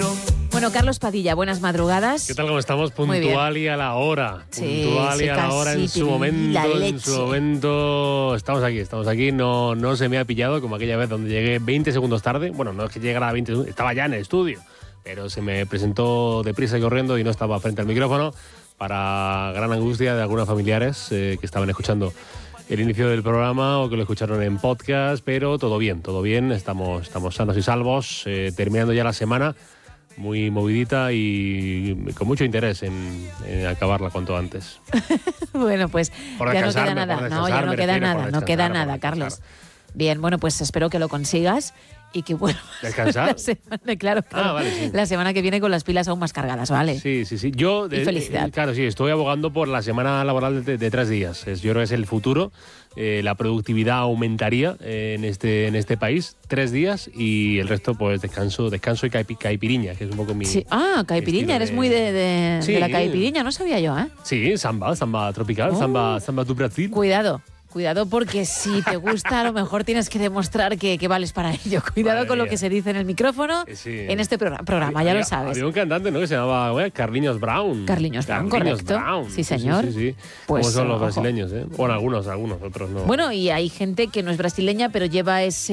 Bueno, Carlos Padilla, buenas madrugadas. ¿Qué tal? ¿Cómo estamos? Puntual y a la hora. Sí, Puntual y a la hora en su momento. Estamos aquí. No se me ha pillado como aquella vez donde llegué 20 segundos tarde. Bueno, no es que llegara a 20 segundos, estaba ya en el estudio. Pero se me presentó deprisa y corriendo y no estaba frente al micrófono, para gran angustia de algunos familiares que estaban escuchando el inicio del programa o que lo escucharon en podcast. Pero todo bien. Estamos sanos y salvos, terminando ya la semana. Muy movidita y con mucho interés en acabarla cuanto antes. Bueno, pues ya no queda nada. No queda nada, Carlos. Bien, bueno, pues espero que lo consigas y que vuelvas. ¿Descansar? Claro. Vale, sí. La semana que viene con las pilas aún más cargadas, ¿vale? Sí. Yo, y felicidad. Claro, sí, estoy abogando por la semana laboral de 3 días. Yo creo que es el futuro. La productividad aumentaría en este país. 3 días y el resto, pues descanso y caipiriña, que es un poco mi... Sí. Ah, caipiriña, eres muy de la caipiriña, no sabía yo, ¿eh? Sí, samba tropical, samba do Brasil. Cuidado, porque si te gusta, a lo mejor tienes que demostrar que vales para ello. Cuidado con lo que se dice en el micrófono en este programa, ya lo sabes. Había un cantante, ¿no?, que se llamaba Carlinhos Brown. Carlinhos Brown, correcto. Sí, señor. Sí. Pues, como son los brasileños, ¿eh? Bueno, algunos, otros no. Bueno, y hay gente que no es brasileña, pero lleva ese